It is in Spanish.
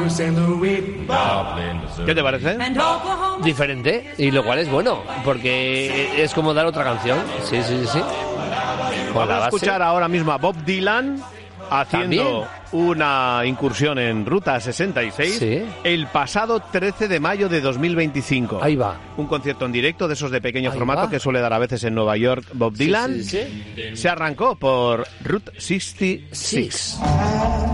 ¿Qué te parece? Diferente, y lo cual es bueno, porque es como dar otra canción. Sí. Vamos a escuchar ahora mismo a Bob Dylan haciendo una incursión en Ruta 66 el pasado 13 de mayo de 2025. Ahí va. Un concierto en directo de esos de pequeño formato que suele dar a veces en Nueva York Bob Dylan. Se arrancó por Route 66.